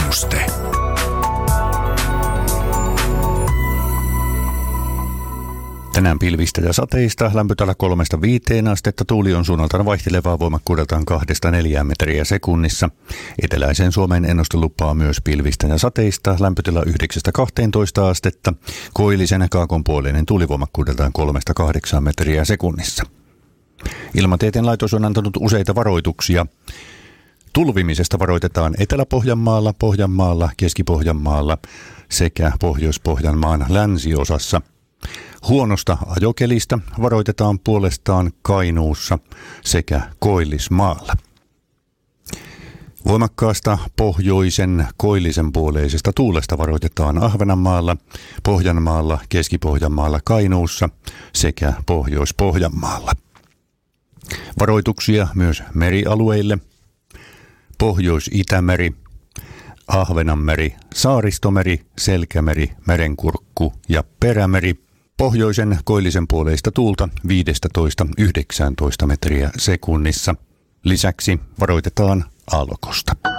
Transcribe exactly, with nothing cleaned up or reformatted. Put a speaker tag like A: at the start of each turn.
A: Sääennuste. Tänään pilvistä ja sateista, lämpötila kolmesta viiteen astetta, tuuli on suunnaltaan vaihtelevaa voimakkuudeltaan kahdesta neljään metriä sekunnissa. Eteläisen Suomen ennuste lupaa myös pilvistä ja sateista, lämpötila yhdeksästä kahteentoista astetta, koillisen kaakonpuoleinen tuuli voimakkuudeltaan kolmesta kahdeksaan metriä sekunnissa. Ilmatieteen laitos on antanut useita varoituksia. Tulvimisesta varoitetaan Etelä-Pohjanmaalla, Pohjanmaalla, Keski-Pohjanmaalla sekä Pohjois-Pohjanmaan länsiosassa. Huonosta ajokelistä varoitetaan puolestaan Kainuussa sekä Koillismaalla. Voimakkaasta pohjoisen koillisen puoleisesta tuulesta varoitetaan Ahvenanmaalla, Pohjanmaalla, Keski-Pohjanmaalla, Kainuussa sekä Pohjois-Pohjanmaalla. Varoituksia myös merialueille: Pohjois-Itämeri, Ahvenanmeri, Saaristomeri, Selkämeri, Merenkurkku ja Perämeri. Pohjoisen koillisen puoleista tuulta viidestätoista yhdeksääntoista metriä sekunnissa. Lisäksi varoitetaan aallokosta.